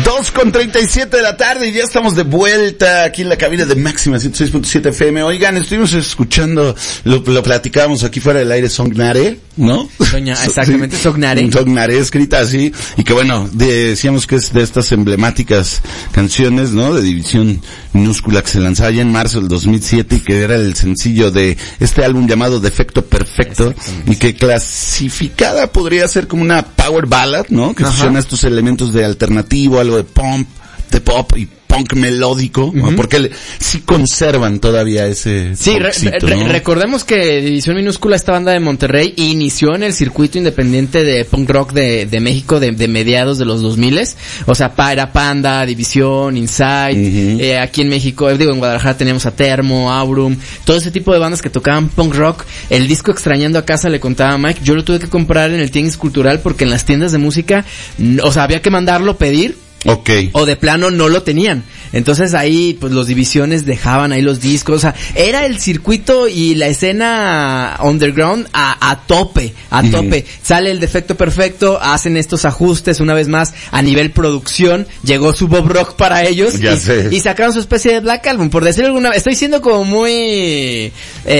2:37 de la tarde y ya estamos de vuelta aquí en la cabina de Máxima 106.7 FM. Oigan, estuvimos escuchando, lo platicábamos aquí fuera del aire, Sognare, ¿no? Exactamente, sí. Sognare, escrita así, y que bueno, decíamos que es de estas emblemáticas canciones, ¿no? De División Minúscula, que se lanzaba ya en marzo del 2007 y que era el sencillo de este álbum llamado Defecto Perfecto, y que clasificada podría ser como una power ballad, ¿no? Que fusiona estos elementos de alternativo, algo de pop y punk melódico, ¿no? Porque sí conservan todavía ese ¿no? Recordemos que División Minúscula, esta banda de Monterrey, inició en el circuito independiente de punk rock de México de mediados de los 2000s, o sea, era Panda, División, Inside, aquí en México, en Guadalajara teníamos a Termo, Aurum, todo ese tipo de bandas que tocaban punk rock. El disco Extrañando a Casa, le contaba a Mike, yo lo tuve que comprar en el Tianguis Cultural porque en las tiendas de música, o sea, había que mandarlo pedir. Okay. O de plano no lo tenían. Entonces ahí, pues los Divisiones dejaban ahí los discos. O sea, era el circuito y la escena underground a tope. Sale el Defecto Perfecto, hacen estos ajustes una vez más a nivel producción. Llegó su Bob Rock para ellos. Y sacaron su especie de Black Album. Por decirlo alguna vez, estoy siendo como muy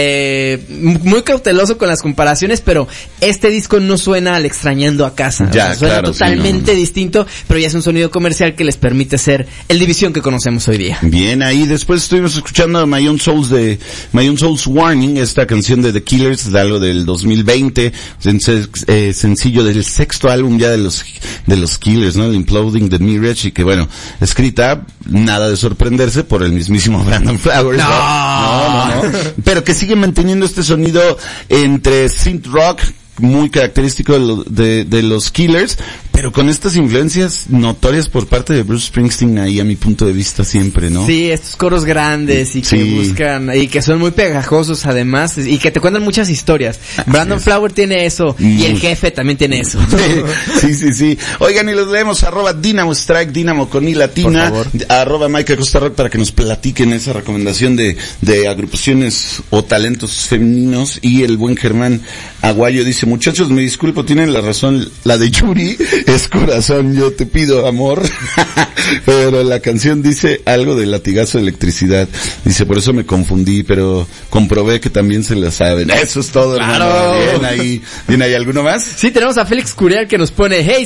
cauteloso con las comparaciones, pero este disco no suena al Extrañando a Casa. Suena totalmente distinto, pero ya es un sonido comercial que les permite ser el División que conocemos hoy día. Bien, ahí después estuvimos escuchando My Own Soul's Warning, esta canción de The Killers, de algo del 2020, sencillo del sexto álbum ya de los Killers, ¿no? El Imploding the Mirage, y que bueno, escrita, nada de sorprenderse, por el mismísimo Brandon Flowers. No. Pero que sigue manteniendo este sonido entre synth rock, muy característico de los Killers, pero con estas influencias notorias por parte de Bruce Springsteen ahí a mi punto de vista siempre, ¿no? Sí, estos coros grandes y que buscan, y que son muy pegajosos además, y que te cuentan muchas historias. Brandon Flower tiene eso, y el Jefe también tiene eso. Sí. Oigan, y los leemos, @Dynamo Strike, Dynamo con I latina, @Mike Acosta Rock, para que nos platiquen esa recomendación de agrupaciones o talentos femeninos. Y el buen Germán Aguayo dice: muchachos, me disculpo, tienen la razón, la de Yuri es Corazón, yo te pido amor. Pero la canción dice algo de latigazo de electricidad. Dice, por eso me confundí, pero comprobé que también se la saben. Eso es todo, hermano. Bien ahí. ¿Alguno más? Sí, tenemos a Félix Curiel que nos pone: hey,